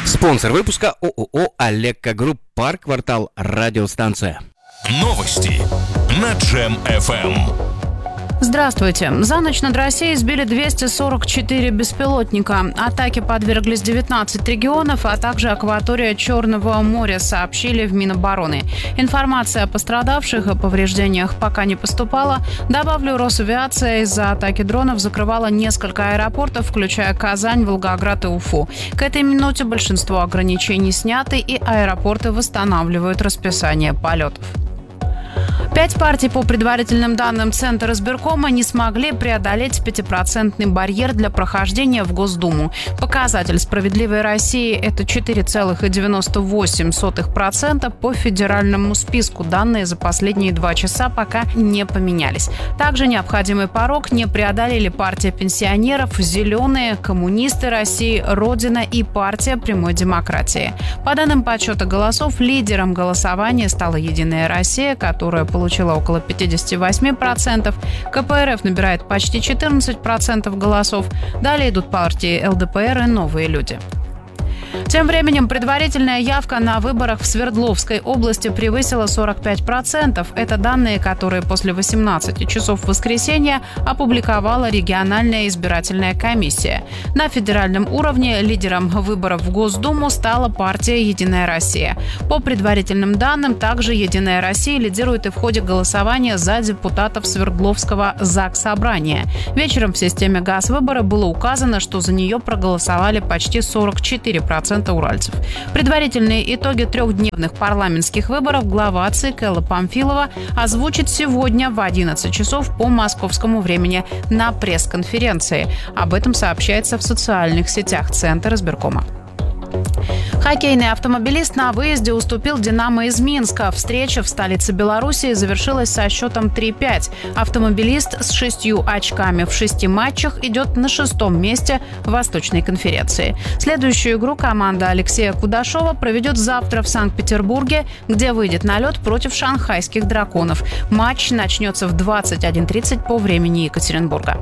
Спонсор выпуска ООО «Алекко Групп», парк, квартал, радиостанция. Новости на Джем-ФМ. Здравствуйте. За ночь над Россией сбили 244 беспилотника. Атаке подверглись 19 регионов, а также акватория Черного моря, сообщили в Минобороны. Информация о пострадавших и повреждениях пока не поступала. Добавлю, Росавиация из-за атаки дронов закрывала несколько аэропортов, включая Казань, Волгоград и Уфу. К этой минуте большинство ограничений сняты, и аэропорты восстанавливают расписание полетов. 5 партий, по предварительным данным Центра избиркома, не смогли преодолеть 5% барьер для прохождения в Госдуму. Показатель «Справедливой России» – это 4,98% по федеральному списку. Данные за последние 2 часа пока не поменялись. Также необходимый порог не преодолели партия пенсионеров, «Зеленые», коммунисты России, Родина и партия прямой демократии. По данным подсчета голосов, лидером голосования стала «Единая Россия», которая получила около 58%. КПРФ набирает почти 14% голосов. Далее идут партии ЛДПР и «Новые люди». Тем временем предварительная явка на выборах в Свердловской области превысила 45%. Это данные, которые после 18 часов в воскресенье опубликовала региональная избирательная комиссия. На федеральном уровне лидером выборов в Госдуму стала партия «Единая Россия». По предварительным данным, также «Единая Россия» лидирует и в ходе голосования за депутатов Свердловского Заксобрания. Вечером в системе «Газвыборы» было указано, что за нее проголосовали почти 44% уральцев. Предварительные итоги 3-дневных парламентских выборов глава ЦИК Элла Памфилова озвучит сегодня в 11 часов по московскому времени на пресс-конференции. Об этом сообщается в социальных сетях Центра избиркома. Хоккейный автомобилист на выезде уступил «Динамо» из Минска. Встреча в столице Белоруссии завершилась со счетом 3-5. Автомобилист с 6 очками в 6 матчах идет на 6-м месте в Восточной конференции. Следующую игру команда Алексея Кудашова проведет завтра в Санкт-Петербурге, где выйдет на лед против шанхайских драконов. Матч начнется в 21:30 по времени Екатеринбурга.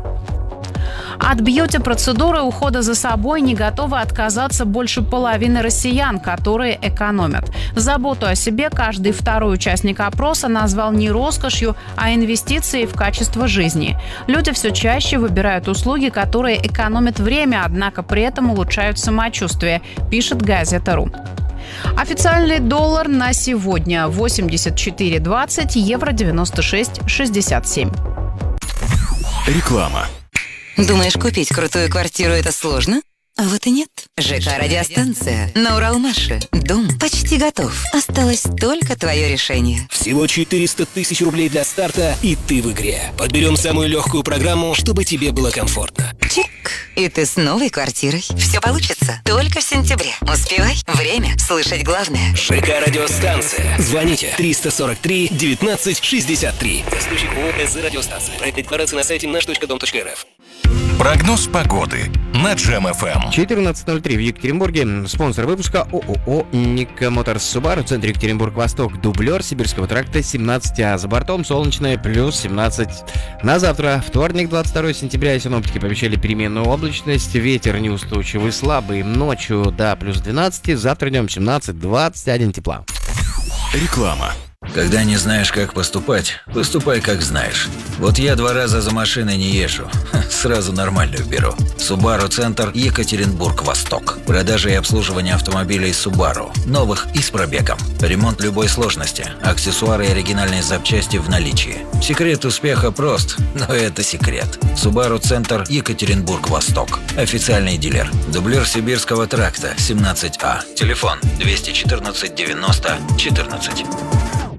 От бьюти-процедуры ухода за собой не готовы отказаться больше половины россиян, которые экономят. Заботу о себе каждый второй участник опроса назвал не роскошью, а инвестицией в качество жизни. Люди все чаще выбирают услуги, которые экономят время, однако при этом улучшают самочувствие, пишет газета.ру. Официальный доллар на сегодня 84,20, евро 96,67. Реклама. Думаешь, купить крутую квартиру – это сложно? А вот и нет. ЖК «Радиостанция» на Уралмаше. Дом почти готов. Осталось только твое решение. Всего 400 тысяч рублей для старта, и ты в игре. Подберем самую легкую программу, чтобы тебе было комфортно. Чик! И ты с новой квартирой. Все получится только в сентябре. Успевай. Время слышать главное. ЖК «Радиостанция». Звоните 343 19 63. Застройщик ООО «СЗ Радиостанция». Проект декларации на сайте наш.дом.рф. Прогноз погоды на Джем-ФМ. 14:03 в Екатеринбурге. Спонсор выпуска ООО «Ника Моторс Субару». Центр Екатеринбург-Восток. Дублер Сибирского тракта 17, а за бортом солнечное плюс 17. На завтра, вторник, 22 сентября, синоптики пообещали переменную облачность. Ветер неустойчивый, слабый. Ночью до плюс 12. Завтра днем 17-21 тепла. Реклама. Когда не знаешь, как поступать, поступай, как знаешь. Вот я 2 раза за машиной не езжу. Сразу нормальную беру. Subaru Центр, Екатеринбург-Восток. Продажа и обслуживание автомобилей Subaru. Новых и с пробегом. Ремонт любой сложности. Аксессуары и оригинальные запчасти в наличии. Секрет успеха прост, но это секрет. Subaru Центр, Екатеринбург-Восток. Официальный дилер. Дублер Сибирского тракта, 17А. Телефон 214 90 14.